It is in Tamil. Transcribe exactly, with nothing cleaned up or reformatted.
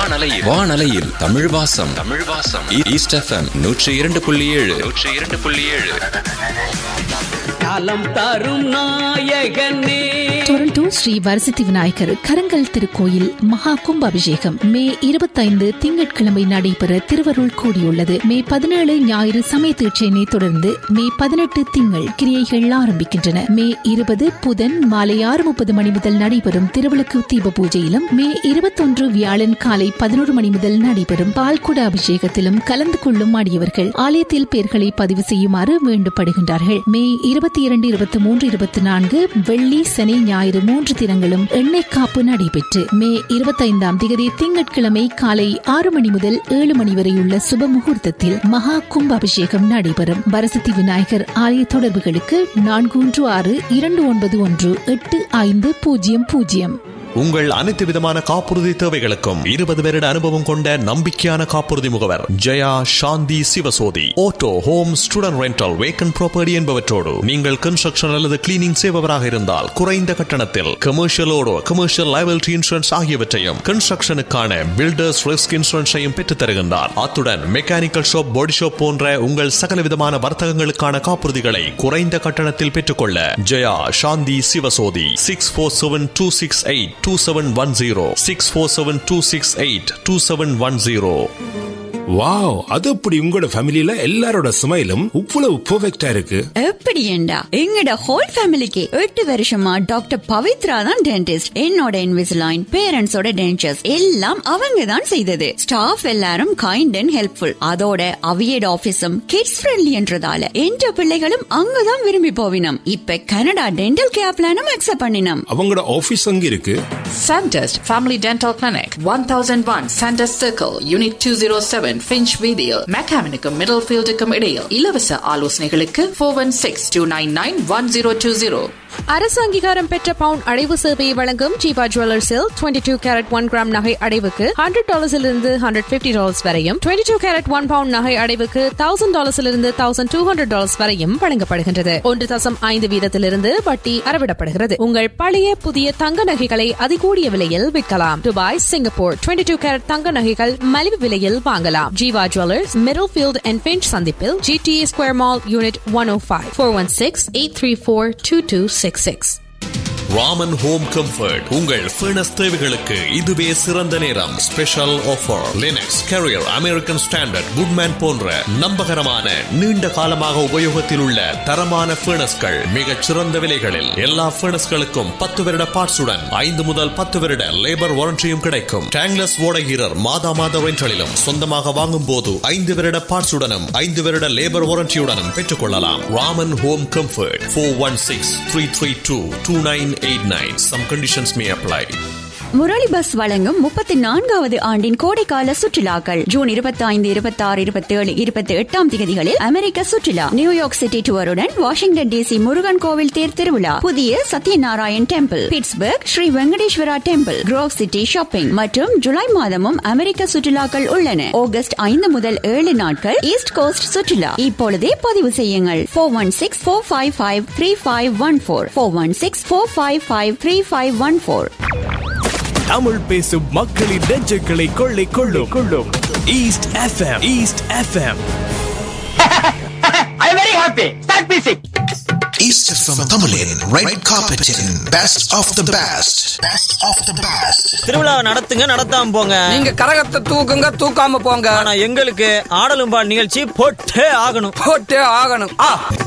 வானலையில் வானலையில் தமிழ் வாசம் தமிழ் வாசம் ஈஸ்ட் எஃப்எம் நூற்றி இரண்டு புள்ளி ஏழு நூற்றி இரண்டு புள்ளி ஏழு. காலம் தரும் நாயகனே. டொரண்டோ ஸ்ரீ வரசித்தி விநாயகர் கரங்கல் திருக்கோயில் மகா கும்பாபிஷேகம் மே இருபத்தைந்து திங்கட்கிழமை நடைபெற திருவருள் கூடியுள்ளது. மே பதினேழு ஞாயிறு சமய தீட்சையினை தொடர்ந்து மே பதினெட்டு திங்கள் கிரியைகள் ஆரம்பிக்கின்றன. மே இருபது புதன் மாலை ஆறு முப்பது மணி முதல் நடைபெறும் திருவிளக்கு தீப பூஜையிலும், மே இருபத்தொன்று வியாழன் காலை பதினோரு மணி முதல் நடைபெறும் பால்குட அபிஷேகத்திலும் கலந்து கொள்ளும் அடியவர்கள் ஆலயத்தில் பெயர்களை பதிவு செய்யுமாறு வேண்டப்படுகின்றார்கள். மே இருபத்தி இரண்டு இருபத்தி மூன்று இருபத்தி நான்கு வெள்ளி சனி ஞாயிறு மூன்று தினங்களும் எண்ணெய் காப்பு நடைபெற்று மே இருபத்தைந்தாம் திகதி திங்கட்கிழமை காலை ஆறு மணி முதல் ஏழு மணி வரையுள்ள சுப முகூர்த்தத்தில் மகா கும்ப அபிஷேகம் நடைபெறும். வரசித்தி விநாயகர் ஆலய தொடர்புகளுக்கு நான்கு ஒன்று ஆறு இரண்டு ஒன்பது ஒன்று எட்டு ஐந்து பூஜ்ஜியம் பூஜ்ஜியம். உங்கள் அனைத்து விதமான காப்புறுதி தேவைகளுக்கும் இருபது வருட அனுபவம் கொண்ட நம்பிக்கையான காப்புறுதி முகவர் ஜெயா சாந்தி Sivasothy. Auto, home, student rental, vacant property என்பவற்றோடு நீங்கள் கன்ஸ்ட்ரக்ஷன் அல்லது கிளீனிங் செய்பவராக இருந்தால் குறைந்த கட்டணத்தில் கமர்ஷியலோடு கமர்ஷியல் லைபிலிட்டி இன்சூரன்ஸ் ஆகியவற்றையும் கன்ஸ்ட்ரக்ஷனுக்கான பில்டர்ஸ் ரிஸ்க் இன்சூரன்ஸையும் பெற்றுத் தருகின்றார். அத்துடன் மெக்கானிக்கல் ஷாப், பாடி ஷாப் போன்ற உங்கள் சகல விதமான வர்த்தகங்களுக்கான காப்புறுதிகளை குறைந்த கட்டணத்தில் பெற்றுக்கொள்ள ஜெயா சாந்தி Sivasothy. Six four seven two six eight two seven one zero six four seven two six eight two seven one zero. Wow, அது அப்படி உங்களோட ஃபேமிலில எல்லாரோட ஸ்மைலும் இவ்வளவு பெர்ஃபெக்ட்டா இருக்கு. எப்படி ஏண்டா எங்கட ஹோல் ஃபேமிலிக்கு எட்டு வருஷமா டாக்டர் பவித்ரா தான் டென்டிஸ்ட். என்னோட இன்விசிலைன், பேரண்ட்ஸோட டென்டர்ஸ் எல்லாம் அவங்க தான் செய்தது. ஸ்டாஃப் எல்லாரும் கைண்ட் அண்ட் ஹெல்ப்ஃபுல். அதோட அவியட் ஆபீஸும் கிட்ஸ் ஃப்ரெண்ட்லின்றதால என்ற பிள்ளைகளும் அங்கதான் விரும்பி போவினம். இப்ப கனடா டென்டல் கேர் பிளானும் அக்செப்ட் பண்ணினோம். அவங்களோட ஆபீஸ் அங்க இருக்கு. Sandest Family Dental Clinic, one thousand one Sandest Circle, Unit two oh seven, Finch Video, Mechanical Middlefield இடையில். இலவச ஆலோசனைகளுக்கு four one six two nine nine one zero two zero. அரசு அங்கீகாரம் பெற்ற பவுன் அடைவு சேவையை வழங்கும் ஜீவா ஜுவல்லர்ஸில் இருபத்தி இரண்டு கேரட் ஒன் கிராம் நகை அடைவுக்கு நூறு டாலர்ஸிலிருந்து நூற்று ஐம்பது டாலர்ஸ் வரையும், இருபத்தி இரண்டு கேரட் ஒன் பவுண்ட் நகை அடைவுக்கு ஆயிரம் டாலர்ஸிலிருந்து ஆயிரத்து இருநூறு டாலர்ஸ் வரையும் வழங்கப்படுகின்றது. ஒன்று தசம் ஐந்து வீதத்திலிருந்து வட்டி அறவிடப்படுகிறது. உங்கள் பழைய புதிய தங்க நகைகளை அதிகூடிய விலையில் விற்கலாம். துபாய், சிங்கப்பூர் இருபத்தி இரண்டு கேரட் தங்க நகைகள் மலிவு விலையில் வாங்கலாம். Jeeva jewellers, middle field and pinch சந்திப்பில், GTA square mall, unit one ஓ five. Four one six eight three four two two six six. Raman home comfort உங்கள் ஃபர்னஸ் தேவைகளுக்கு இதுவே சிறந்த நேரம். Special offer. Linux, carrier, American standard, Goodman போன்ற நம்பகரமான நீண்ட காலமாக உபயோகத்தில் உள்ள தரமான ஃபர்னஸ்கள் மிகச் சிறந்த விலைகளில். எல்லா ஃபர்னஸ்களுக்கும் பத்து வருட பார்ட்ஸுடன் ஐந்து முதல் பத்து வருட லேபர் வாரண்டியும் கிடைக்கும். டேங்லஸ் ஓடகீரர் மாதா மாத ரெண்டலிலும் சொந்தமாக வாங்கும் போது ஐந்து வருட பார்ட்ஸுடனும் ஐந்து வருட லேபர் வாரண்டியுடனும் பெற்றுக் கொள்ளலாம். Raman home comfort four one six three three two two nine eight nine. Some conditions may apply. Murali bus வழங்கும் முப்பத்தி நான்காவது ஆண்டின் கோடைக்கால சுற்றுலாக்கள் ஜூன் இருபத்தி ஐந்து இருபத்தி ஆறு இருபத்தி ஏழு இருபத்தி எட்டாம் தேதிகளில் அமெரிக்க சுற்றுலா, New York city டூருடன் Washington DC Murugan கோவில் தேர் திருவிழா, புதிய Satyanarayan temple, Pittsburgh Sri Venkateswara temple, grove city shopping மற்றும் ஜூலை மாதமும் அமெரிக்க சுற்றுலாக்கள் உள்ளன. ஆகஸ்ட் ஐந்து முதல் ஏழு நாட்கள் ஈஸ்ட் கோஸ்ட் சுற்றுலா. இப்பொழுதே பதிவு செய்யுங்கள். Four one six four five five three five one four four one six four five five three five one four. Tamil பேசும் மக்களின் நெஞ்சுகளை கொள்ளை கொள்ளும் கொள்ளும் east FM. East FM. I am very happy. Start music. East from Tamilin, red carpeting, best of the best, best of the best. திருவிழா நடத்துங்க, நடத்தாம போங்க. நீங்க கரகத்தை தூக்குங்க, தூக்காம போங்க. ஆனா எங்களுக்கு ஆடலும் பாடல் நிகழ்ச்சி போட்டே ஆகணும், போட்டே ஆகணும். ஆ